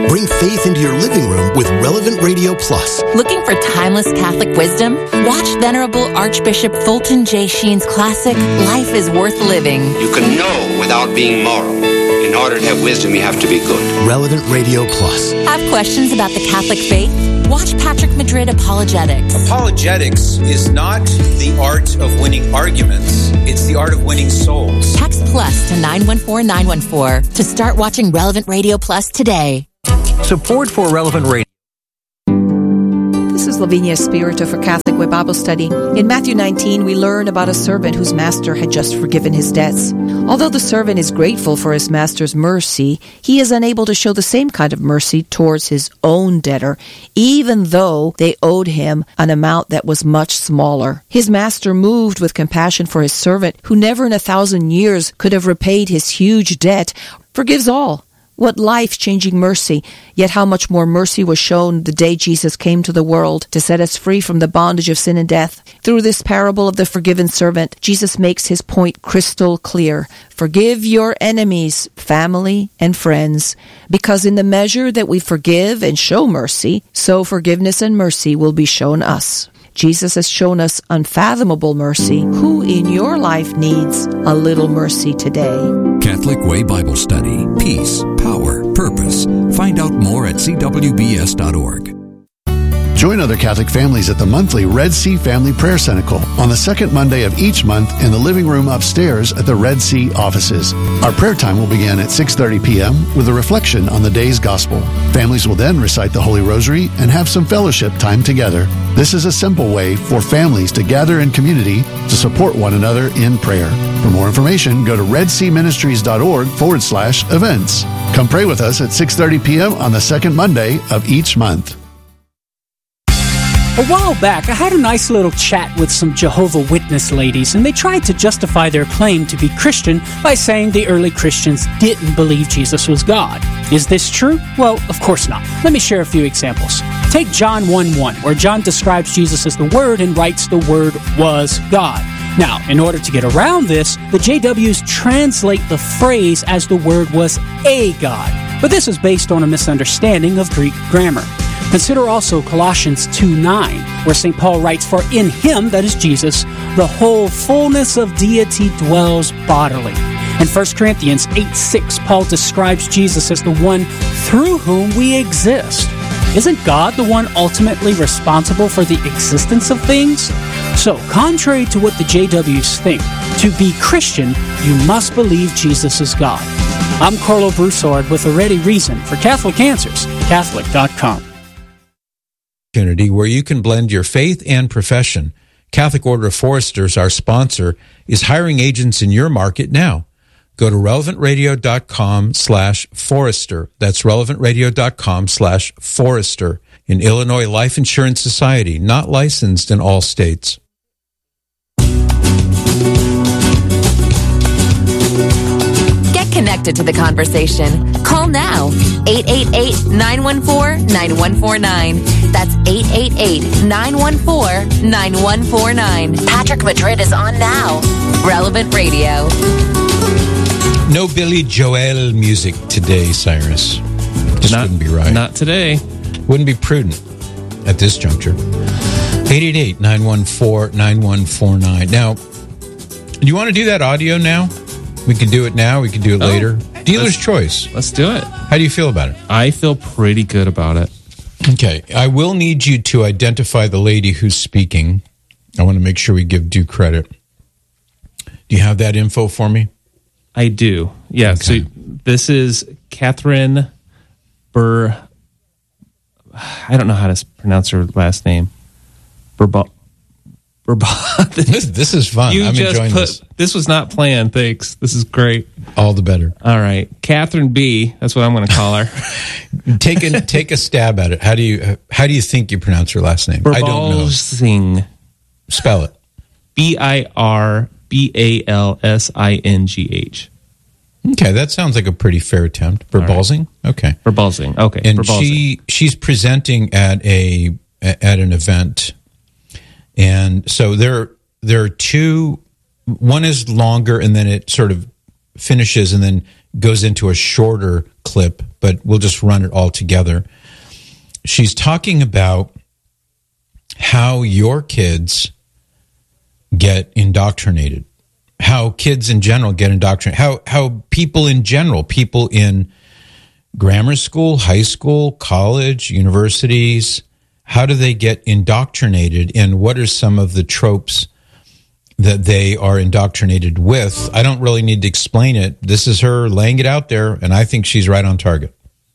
Bring faith into your living room with Relevant Radio Plus. Looking for timeless Catholic wisdom? Watch Venerable Archbishop Fulton J. Sheen's classic, Life is Worth Living. You can know without being moral. In order to have wisdom, you have to be good. Relevant Radio Plus. Have questions about the Catholic faith? Watch Patrick Madrid Apologetics. Apologetics is not the art of winning arguments. It's the art of winning souls. Text plus to 914-914 to start watching Relevant Radio Plus today. Support for Relevant Radio. This is Lavinia Spirito for Catholic Way Bible Study. In Matthew 19, we learn about a servant whose master had just forgiven his debts. Although the servant is grateful for his master's mercy, he is unable to show the same kind of mercy towards his own debtor, even though they owed him an amount that was much smaller. His master, moved with compassion for his servant, who never in 1,000 years could have repaid his huge debt, forgives all. What life-changing mercy, yet how much more mercy was shown the day Jesus came to the world to set us free from the bondage of sin and death. Through this parable of the forgiven servant, Jesus makes his point crystal clear. Forgive your enemies, family and friends, because in the measure that we forgive and show mercy, so forgiveness and mercy will be shown us. Jesus has shown us unfathomable mercy. Who in your life needs a little mercy today? Catholic Way Bible Study. Peace, power, purpose. Find out more at cwbs.org. Join other Catholic families at the monthly Red Sea Family Prayer Cenacle on the second Monday of each month in the living room upstairs at the Red Sea offices. Our prayer time will begin at 6:30 p.m. with a reflection on the day's gospel. Families will then recite the Holy Rosary and have some fellowship time together. This is a simple way for families to gather in community to support one another in prayer. For more information, go to redseaministries.org/events. Come pray with us at 6:30 p.m. on the second Monday of each month. A while back, I had a nice little chat with some Jehovah Witness ladies, and they tried to justify their claim to be Christian by saying the early Christians didn't believe Jesus was God. Is this true? Well, of course not. Let me share a few examples. Take John 1:1, where John describes Jesus as the Word and writes the Word was God. Now, in order to get around this, the JWs translate the phrase as the Word was a God. But this is based on a misunderstanding of Greek grammar. Consider also Colossians 2:9, where St. Paul writes, "For in him," that is Jesus, "the whole fullness of deity dwells bodily." In 1 Corinthians 8:6, Paul describes Jesus as the one through whom we exist. Isn't God the one ultimately responsible for the existence of things? So, contrary to what the JWs think, to be Christian, you must believe Jesus is God. I'm Carlo Broussard with a ready reason for Catholic Answers, Catholic.com. Where you can blend your faith and profession. Catholic Order of Foresters, our sponsor, is hiring agents in your market now. Go to relevantradio.com/forester. That's relevantradio.com/forester. In Illinois Life Insurance Society, not licensed in all states. Get connected to the conversation. Call now. 888-914-9149. That's 888-914-9149. Patrick Madrid is on now. Relevant Radio. No Billy Joel music today, Cyrus. Just wouldn't be right. Not today. Wouldn't be prudent at this juncture. 888-914-9149. Now, do you want to do that audio now? We can do it now. We can do it later. Dealer's choice. Let's do it. How do you feel about it? I feel pretty good about it. Okay. I will need you to identify the lady who's speaking. I want to make sure we give due credit. Do you have that info for me? I do. Yeah. Okay. So this is Catherine Burr. I don't know how to pronounce her last name. This is fun. I'm enjoying this. This was not planned. Thanks. This is great. All the better. All right, Catherine B. That's what I'm going to call her. Take a stab at it. How do you think you pronounce her last name? I don't know. Spell it. Birbalsingh. Okay, that sounds like a pretty fair attempt. Birbalsingh? Okay. Birbalsingh. Okay. And she's presenting at an event. And so there are two. One is longer, and then it sort of finishes and then goes into a shorter clip, but we'll just run it all together. She's talking about how your kids get indoctrinated, how kids in general get indoctrinated, how people in general, people in grammar school, high school, college, universities, how do they get indoctrinated, and what are some of the tropes that they are indoctrinated with? I don't really need to explain it. This is her laying it out there, and I think she's right on target.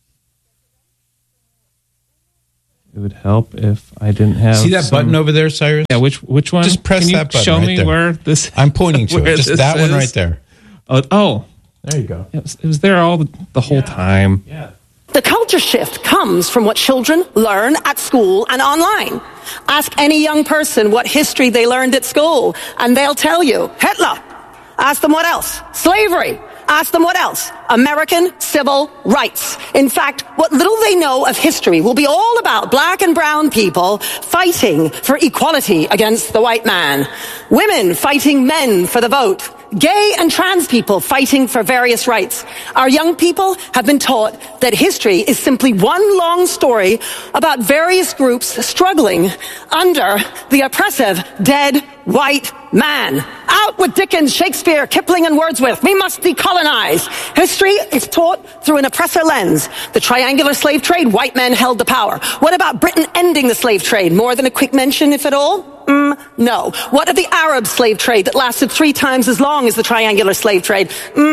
It would help if I didn't have. See that button over there, Cyrus? Yeah, which one? Just press that button. Show right me there. where this. I'm pointing to it. Just that one right there. Oh, there you go. It was there all the whole time. Yeah. The culture shift comes from what children learn at school and online. Ask any young person what history they learned at school, and they'll tell you Hitler. Ask them what else? Slavery. Ask them what else? American civil rights. In fact, what little they know of history will be all about black and brown people fighting for equality against the white man. Women fighting men for the vote. Gay and trans people fighting for various rights. Our young people have been taught that history is simply one long story about various groups struggling under the oppressive dead white man. Out with Dickens, Shakespeare, Kipling, and Wordsworth. We must decolonize. History is taught through an oppressor lens. The triangular slave trade, white men held the power. What about Britain ending the slave trade? More than a quick mention, if at all? No. What of the Arab slave trade that lasted 3 times as long as the triangular slave trade?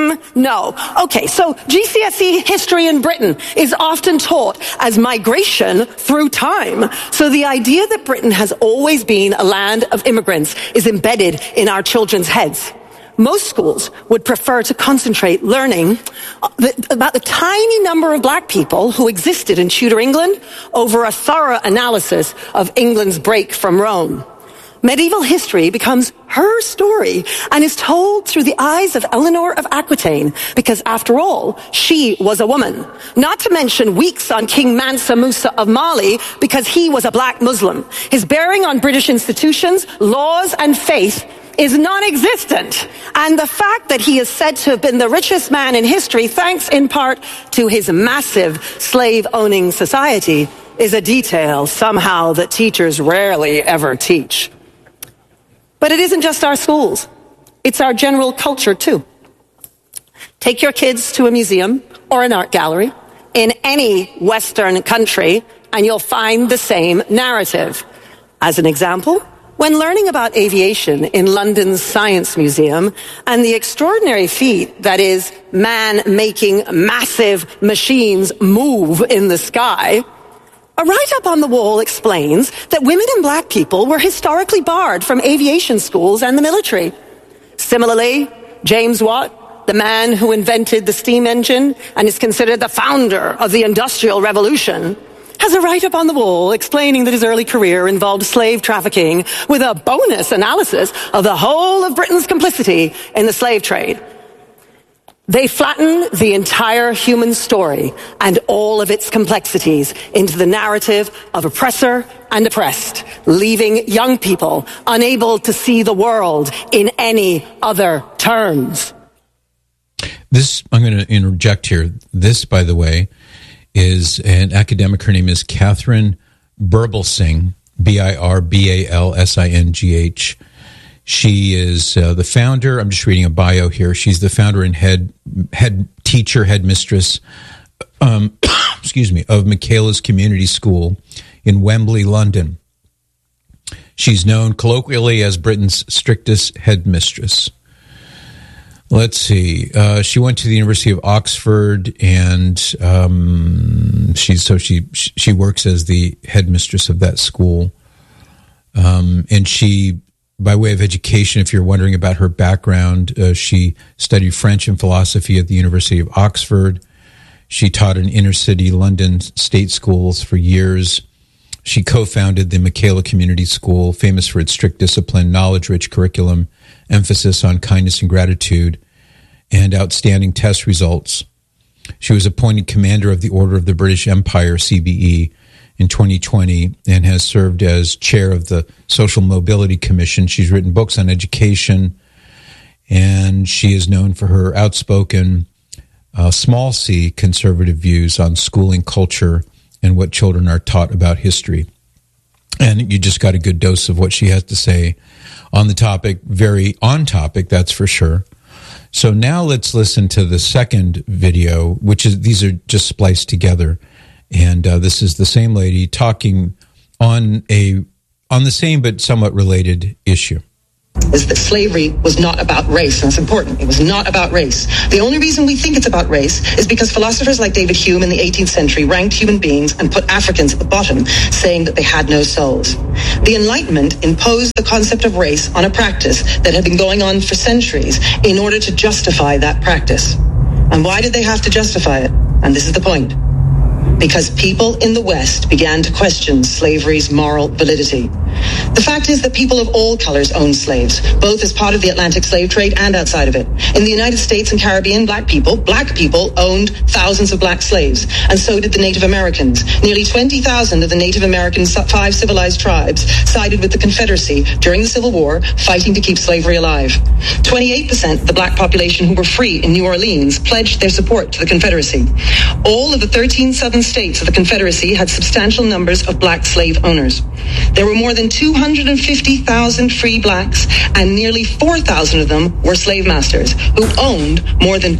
No. Okay, so GCSE history in Britain is often taught as migration through time. So the idea that Britain has always been a land of immigrants is embedded in our children's heads. Most schools would prefer to concentrate learning about the tiny number of black people who existed in Tudor England over a thorough analysis of England's break from Rome. Medieval history becomes her story and is told through the eyes of Eleanor of Aquitaine because, after all, she was a woman. Not to mention weeks on King Mansa Musa of Mali because he was a black Muslim. His bearing on British institutions, laws, and faith is non-existent. And the fact that he is said to have been the richest man in history, thanks in part to his massive slave-owning society, is a detail somehow that teachers rarely ever teach. But it isn't just our schools. It's our general culture, too. Take your kids to a museum or an art gallery in any Western country, and you'll find the same narrative. As an example, when learning about aviation in London's Science Museum and the extraordinary feat that is man making massive machines move in the sky, a write-up on the wall explains that women and black people were historically barred from aviation schools and the military. Similarly, James Watt, the man who invented the steam engine and is considered the founder of the Industrial Revolution, has a write-up on the wall explaining that his early career involved slave trafficking with a bonus analysis of the whole of Britain's complicity in the slave trade. They flatten the entire human story and all of its complexities into the narrative of oppressor and oppressed, leaving young people unable to see the world in any other terms. This, I'm going to interject here. This, by the way, is an academic. Her name is Catherine Birbalsingh, Birbalsingh. She is the founder. I'm just reading a bio here. She's the founder and head teacher, headmistress, of Michaela's Community School in Wembley, London. She's known colloquially as Britain's strictest headmistress. Let's see. She went to the University of Oxford, and she works as the headmistress of that school. And she, by way of education, if you're wondering about her background, she studied French and philosophy at the University of Oxford. She taught in inner-city London state schools for years. She co-founded the Michaela Community School, famous for its strict discipline, knowledge-rich curriculum, emphasis on kindness and gratitude, and outstanding test results. She was appointed commander of the Order of the British Empire, CBE, in 2020, and has served as chair of the Social Mobility Commission. She's written books on education, and she is known for her outspoken small c, conservative views on schooling culture and what children are taught about history. And you just got a good dose of what she has to say on the topic, very on topic, that's for sure. So now let's listen to the second video, which is, these are just spliced together. And this is the same lady talking on the same but somewhat related issue. Is that slavery was not about race, and it's important. It was not about race. The only reason we think it's about race is because philosophers like David Hume in the 18th century ranked human beings and put Africans at the bottom, saying that they had no souls. The Enlightenment imposed the concept of race on a practice that had been going on for centuries in order to justify that practice. And why did they have to justify it? And this is the point. Because people in the West began to question slavery's moral validity. The fact is that people of all colors owned slaves, both as part of the Atlantic slave trade and outside of it. In the United States and Caribbean, black people owned thousands of black slaves, and so did the Native Americans. Nearly 20,000 of the Native American 5 civilized tribes sided with the Confederacy during the Civil War, fighting to keep slavery alive. 28% of the black population who were free in New Orleans pledged their support to the Confederacy. All of the 13 southern states of the Confederacy had substantial numbers of black slave owners. There were more than 250,000 free blacks, and nearly 4,000 of them were slave masters who owned more than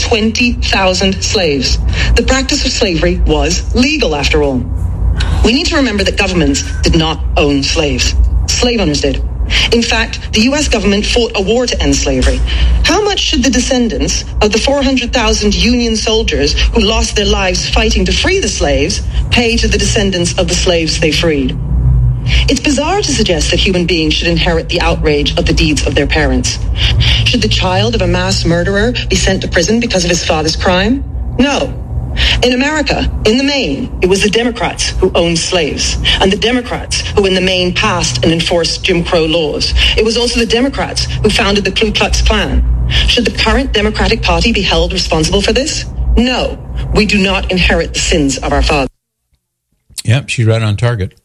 20,000 slaves. The practice of slavery was legal, after all. We need to remember that governments did not own slaves. Slave owners did. In fact, the U.S. government fought a war to end slavery. How much should the descendants of the 400,000 Union soldiers who lost their lives fighting to free the slaves pay to the descendants of the slaves they freed? It's bizarre to suggest that human beings should inherit the outrage of the deeds of their parents. Should the child of a mass murderer be sent to prison because of his father's crime? No. In America, in the main, it was the Democrats who owned slaves, and the Democrats who in the main passed and enforced Jim Crow laws. It was also the Democrats who founded the Ku Klux Klan. Should the current Democratic Party be held responsible for this? No, we do not inherit the sins of our fathers. Yep, she's right on target.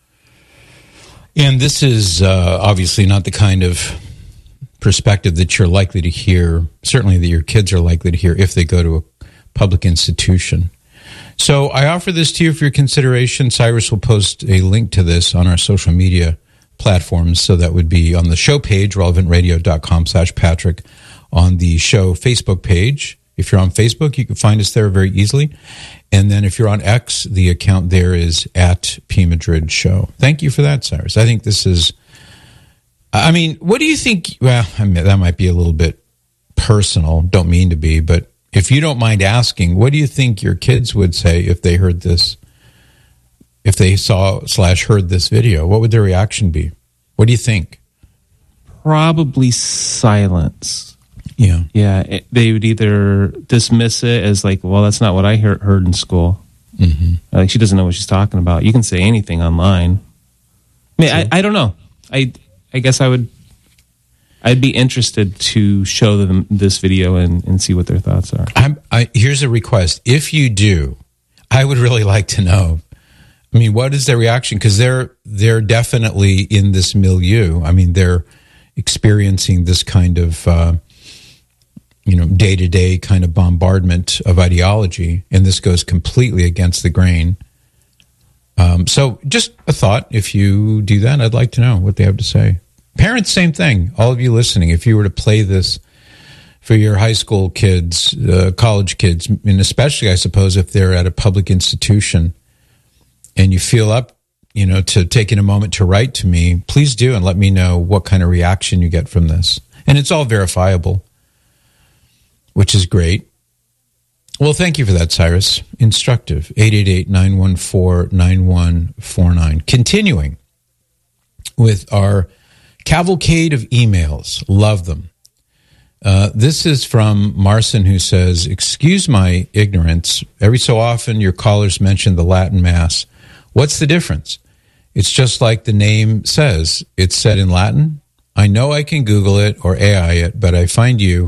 And this is obviously not the kind of perspective that you're likely to hear, certainly that your kids are likely to hear if they go to a public institution. So I offer this to you for your consideration. Cyrus will post a link to this on our social media platforms. So that would be on the show page, relevantradio.com/Patrick, on the show Facebook page. If you're on Facebook, you can find us there very easily. And then if you're on X, the account there is @PMadridShow. Thank you for that, Cyrus. I think this is, I mean, what do you think? Well, I mean, that might be a little bit personal. Don't mean to be, but if you don't mind asking, what do you think your kids would say if they heard this, if they saw/heard this video? What would their reaction be? What do you think? Probably silence. Yeah. Yeah. They would either dismiss it as like, well, that's not what I heard in school. Mm-hmm. Like, she doesn't know what she's talking about. You can say anything online. I mean, I don't know. I guess I'd be interested to show them this video and see what their thoughts are. Here's a request. If you do, I would really like to know. I mean, what is their reaction? Because they're definitely in this milieu. I mean, they're experiencing this kind of day-to-day kind of bombardment of ideology, and this goes completely against the grain. So just a thought. If you do that, I'd like to know what they have to say. Parents, same thing. All of you listening, if you were to play this for your high school kids, college kids, and especially, I suppose, if they're at a public institution and you feel up, to taking a moment to write to me, please do, and let me know what kind of reaction you get from this. And it's all verifiable, which is great. Well, thank you for that, Cyrus. Instructive. 888-914-9149. Continuing with our cavalcade of emails. Love them. This is from Marcin, who says, excuse my ignorance. Every so often your callers mention the Latin Mass. What's the difference? It's just like the name says. It's said in Latin. I know I can Google it or AI it, but I find you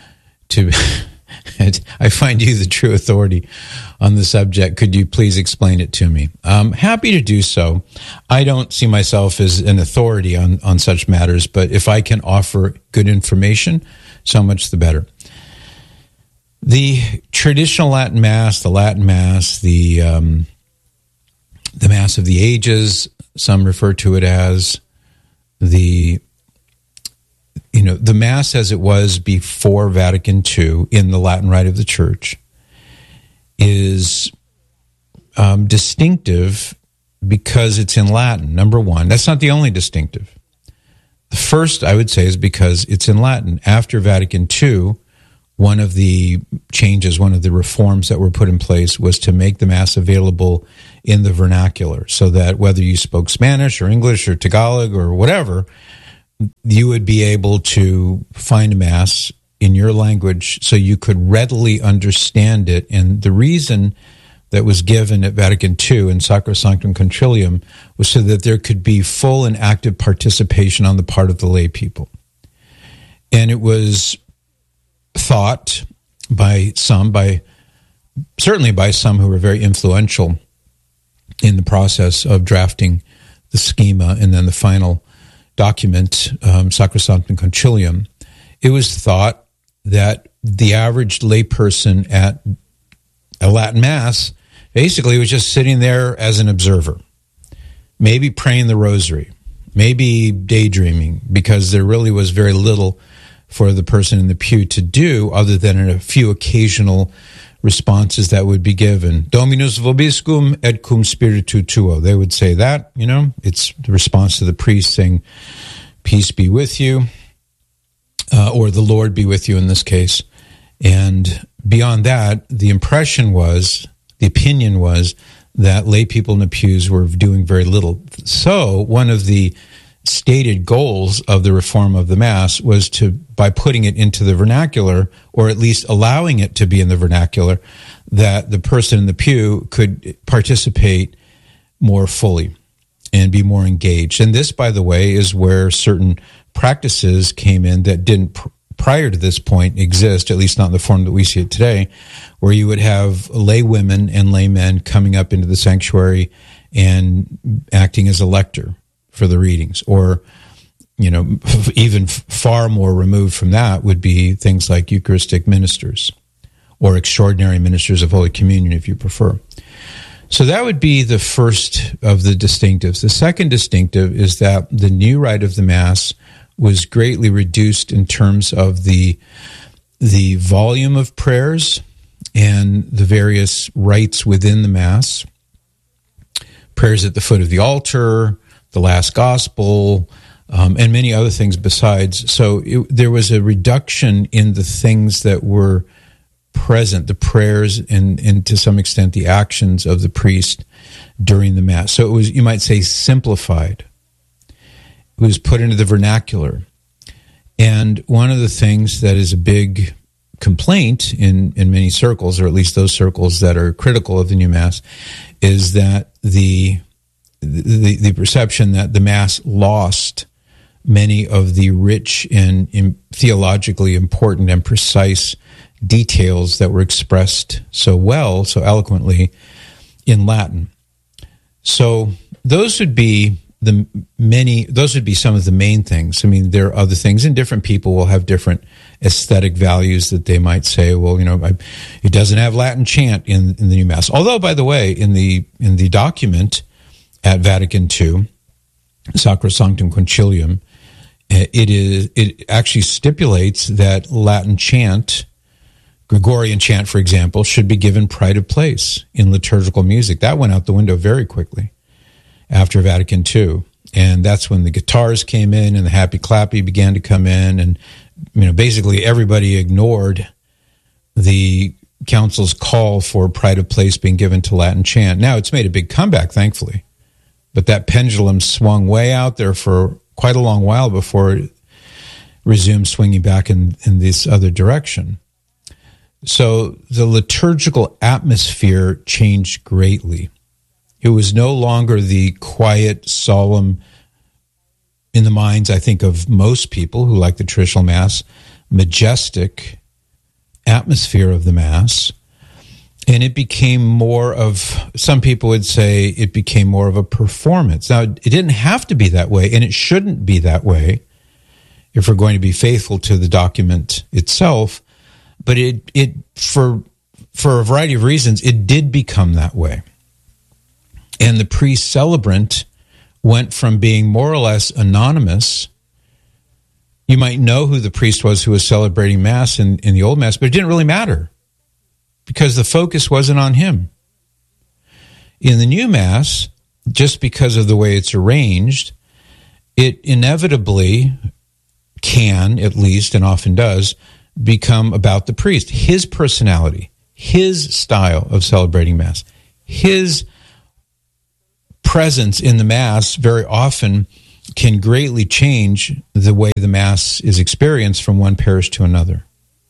the true authority on the subject. Could you please explain it to me? I'm happy to do so. I don't see myself as an authority on such matters, but if I can offer good information, so much the better. The traditional Latin Mass, the Latin Mass, the Mass of the Ages, some refer to it as the Mass as it was before Vatican II in the Latin Rite of the Church, is distinctive because it's in Latin, number one. That's not the only distinctive. The first, I would say, is because it's in Latin. After Vatican II, one of the changes, one of the reforms that were put in place was to make the Mass available in the vernacular, so that whether you spoke Spanish or English or Tagalog or whatever, you would be able to find a Mass in your language so you could readily understand it. And the reason that was given at Vatican II in Sacrosanctum Concilium was so that there could be full and active participation on the part of the lay people. And it was thought certainly by some who were very influential in the process of drafting the schema and then the final document, Sacrosanctum Concilium. It was thought that the average layperson at a Latin Mass basically was just sitting there as an observer, maybe praying the rosary, maybe daydreaming, because there really was very little for the person in the pew to do other than a few occasional responses that would be given. Dominus vobiscum et cum spiritu tuo. They would say that, it's the response to the priest saying, peace be with you, or the Lord be with you in this case. And beyond that, the opinion was that lay people in the pews were doing very little. So one of the stated goals of the reform of the Mass was by putting it into the vernacular, or at least allowing it to be in the vernacular, that the person in the pew could participate more fully and be more engaged. And this, by the way, is where certain practices came in that didn't prior to this point exist, at least not in the form that we see it today, where you would have lay women and lay men coming up into the sanctuary and acting as a lector for the readings. Or, even far more removed from that would be things like Eucharistic ministers or extraordinary ministers of Holy Communion, if you prefer. So that would be the first of the distinctives. The second distinctive is that the new rite of the Mass was greatly reduced in terms of the volume of prayers and the various rites within the Mass. Prayers at the foot of the altar, the last gospel, and many other things besides. So there was a reduction in the things that were present, the prayers and to some extent the actions of the priest during the Mass. So it was, you might say, simplified. It was put into the vernacular. And one of the things that is a big complaint in many circles, or at least those circles that are critical of the new Mass, is that the perception that the Mass lost many of the rich and theologically important and precise details that were expressed so well, so eloquently in Latin. So those would be some of the main things. I mean, there are other things, and different people will have different aesthetic values that they might say, well, it doesn't have Latin chant in the new Mass. Although, by the way, in the document at Vatican II, Sacrosanctum Concilium, it actually stipulates that Latin chant, Gregorian chant, for example, should be given pride of place in liturgical music. That went out the window very quickly after Vatican II. And that's when the guitars came in and the happy clappy began to come in. And, basically everybody ignored the council's call for pride of place being given to Latin chant. Now it's made a big comeback, thankfully. But that pendulum swung way out there for quite a long while before it resumed swinging back in this other direction. So the liturgical atmosphere changed greatly. It was no longer the quiet, solemn, in the minds, I think, of most people who like the traditional Mass, majestic atmosphere of the Mass. And it became more of, some people would say, it became more of a performance. Now, it didn't have to be that way, and it shouldn't be that way if we're going to be faithful to the document itself. But it for a variety of reasons, it did become that way. And the priest celebrant went from being more or less anonymous. You might know who the priest was who was celebrating Mass in the old Mass, but it didn't really matter because the focus wasn't on him. In the new Mass, just because of the way it's arranged, it inevitably can, at least, and often does, become about the priest, his personality, his style of celebrating Mass, his presence in the Mass very often can greatly change the way the Mass is experienced from one parish to another.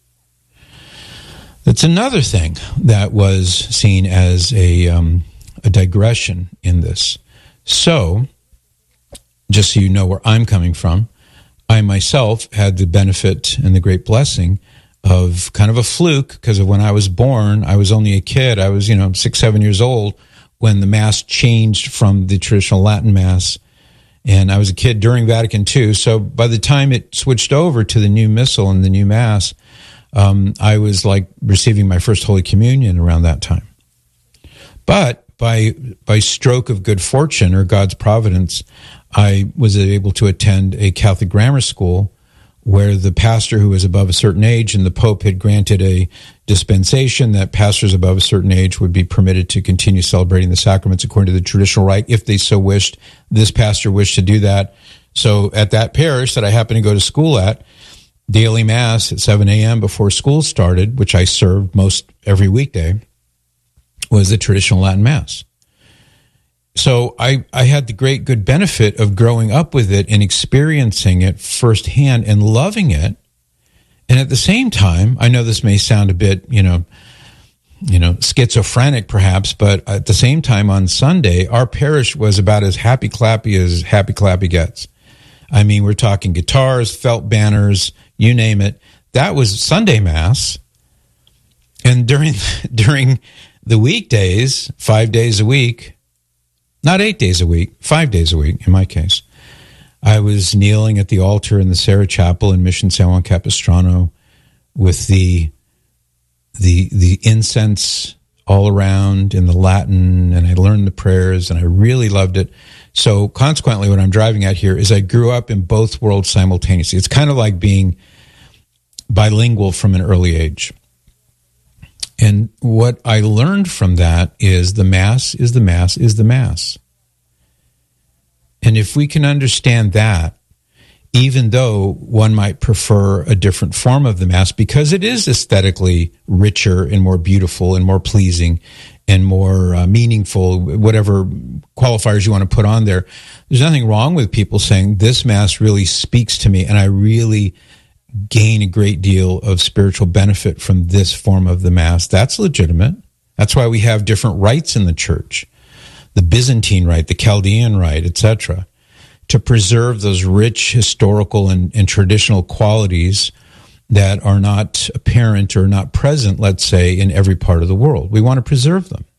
That's another thing that was seen as a digression in this. So, just so you know where I'm coming from, I myself had the benefit and the great blessing of kind of a fluke, because of when I was born, I was only a kid. I was, 6, 7 years old when the Mass changed from the traditional Latin Mass. And I was a kid during Vatican II. So by the time it switched over to the new Missal and the new Mass, I was like receiving my first Holy Communion around that time. But by stroke of good fortune or God's providence, I was able to attend a Catholic grammar school where the pastor who was above a certain age, and the Pope had granted a dispensation that pastors above a certain age would be permitted to continue celebrating the sacraments according to the traditional rite if they so wished. This pastor wished to do that. So at that parish that I happened to go to school at, daily Mass at 7 a.m. before school started, which I served most every weekday, was the traditional Latin Mass. So I had the great good benefit of growing up with it and experiencing it firsthand and loving it. And at the same time, I know this may sound a bit, schizophrenic perhaps, but at the same time on Sunday, our parish was about as happy clappy gets. I mean, we're talking guitars, felt banners, you name it. That was Sunday Mass. And during the weekdays, 5 days a week, not 8 days a week, 5 days a week in my case, I was kneeling at the altar in the Sarah Chapel in Mission San Juan Capistrano with the incense all around in the Latin, and I learned the prayers, and I really loved it. So consequently, what I'm driving at here is I grew up in both worlds simultaneously. It's kind of like being bilingual from an early age. And what I learned from that is the Mass is the Mass is the Mass. And if we can understand that, even though one might prefer a different form of the Mass, because it is aesthetically richer and more beautiful and more pleasing and more meaningful, whatever qualifiers you want to put on there, there's nothing wrong with people saying this Mass really speaks to me and I really gain a great deal of spiritual benefit from this form of the Mass. That's legitimate. That's why we have different rites in the church, the Byzantine rite, the Chaldean rite, etc., to preserve those rich historical and traditional qualities that are not apparent or not present, let's say, in every part of the world. We want to preserve them.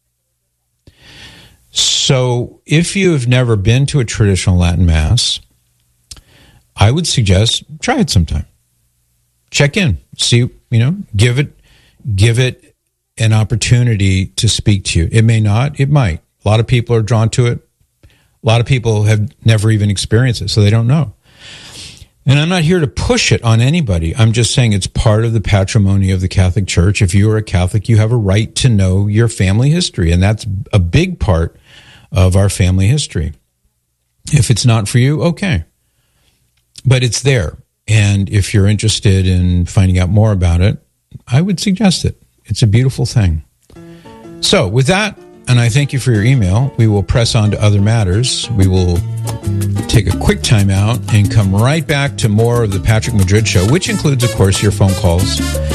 So if you have never been to a traditional Latin Mass, I would suggest try it sometime. Check in, see, give it an opportunity to speak to you. It may not, it might. A lot of people are drawn to it. A lot of people have never even experienced it, so they don't know. And I'm not here to push it on anybody. I'm just saying it's part of the patrimony of the Catholic Church. If you are a Catholic, you have a right to know your family history, and that's a big part of our family history. If it's not for you, okay. But it's there. And if you're interested in finding out more about it, I would suggest it. It's a beautiful thing. So with that, and I thank you for your email, we will press on to other matters. We will take a quick time out and come right back to more of the Patrick Madrid Show, which includes, of course, your phone calls.